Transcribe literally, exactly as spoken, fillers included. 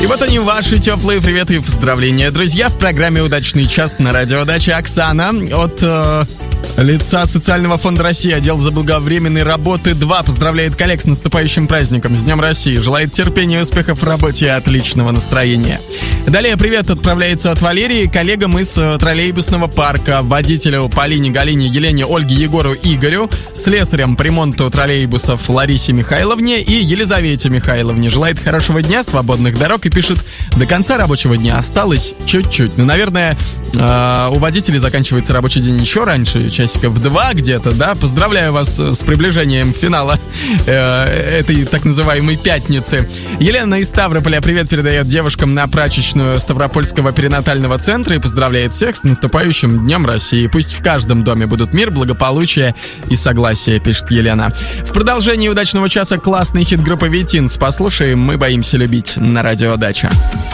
И вот они, ваши теплые приветы и поздравления, друзья. В программе «Удачный час» на радио «Дача» Оксана от э, лица Социального фонда России, отдел заблаговременной работы два, поздравляет коллег с наступающим праздником, с Днем России, желает терпения, успехов в работе и отличного настроения. Далее привет отправляется от Валерии, коллегам из э, троллейбусного парка, водителю Полине, Галине, Елене, Ольге, Егору, Игорю, слесарям по ремонту троллейбусов Ларисе Михайловне и Елизавете Михайловне. Желает хорошего дня, свободных дорог и пишет: до конца рабочего дня осталось чуть-чуть. Ну, наверное, э, у водителей заканчивается рабочий день еще раньше, часиков в два где-то, да? Поздравляю вас с приближением финала э, этой так называемой пятницы. Елена из Ставрополя привет передает девушкам на прачечную Ставропольского перинатального центра и поздравляет всех с наступающим Днем России. Пусть в каждом доме будут мир, благополучие и согласие, пишет Елена. В продолжении удачного часа классный хит группы Витинс. Послушаем «Мы боимся любить» на радио «Дача».